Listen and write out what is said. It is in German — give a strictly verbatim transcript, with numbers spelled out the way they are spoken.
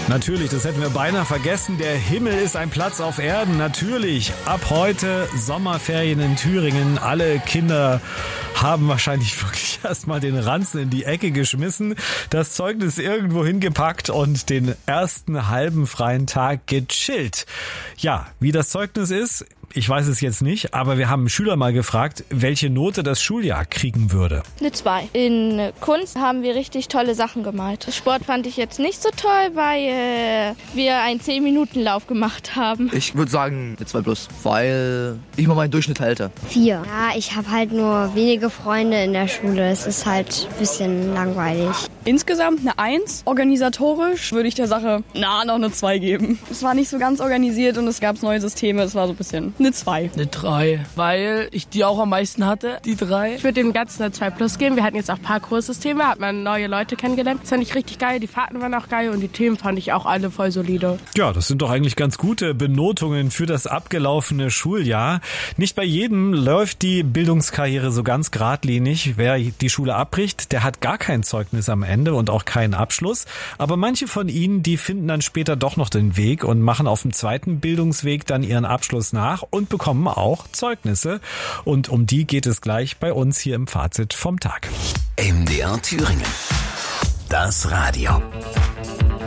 Natürlich, das hätten wir beinahe vergessen. Der Himmel ist ein Platz auf Erden. Natürlich, ab heute Sommerferien in Thüringen. Alle Kinder haben wahrscheinlich wirklich erstmal den Ranzen in die Ecke geschmissen, das Zeugnis irgendwo hingepackt und den ersten halben freien Tag gechillt. Ja, wie das Zeugnis ist, ich weiß es jetzt nicht, aber wir haben einen Schüler mal gefragt, welche Note das Schuljahr kriegen würde. Eine zwei. In Kunst haben wir richtig tolle Sachen gemalt. Sport fand ich jetzt nicht so toll, weil äh, wir einen zehn Minuten Lauf gemacht haben. Ich würde sagen eine zwei plus, weil ich mal meinen Durchschnitt halte. vier. Ja, ich habe halt nur wenige Freunde in der Schule. Es ist halt ein bisschen langweilig. Insgesamt eine eins. Organisatorisch würde ich der Sache na noch eine zwei geben. Es war nicht so ganz organisiert und es gab neue Systeme. Es war so ein bisschen eine zwei. Eine drei, weil ich die auch am meisten hatte, die drei. Ich würde dem Ganzen eine zwei plus geben. Wir hatten jetzt auch Parcours-Systeme, hat man neue Leute kennengelernt. Das fand ich richtig geil, die Fahrten waren auch geil und die Themen fand ich auch alle voll solide. Ja, das sind doch eigentlich ganz gute Benotungen für das abgelaufene Schuljahr. Nicht bei jedem läuft die Bildungskarriere so ganz geradlinig. Wer die Schule abbricht, der hat gar kein Zeugnis am Ende und auch keinen Abschluss. Aber manche von ihnen, die finden dann später doch noch den Weg und machen auf dem zweiten Bildungsweg dann ihren Abschluss nach und bekommen auch Zeugnisse. Und um die geht es gleich bei uns hier im Fazit vom Tag. M D R Thüringen. Das Radio.